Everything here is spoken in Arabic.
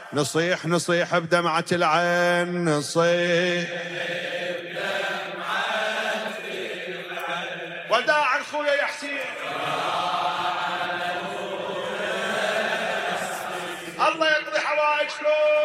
نصيح نصيح بدمعة العين، نصيح وداعا خويا يا حسين. الله يقضي حوائج.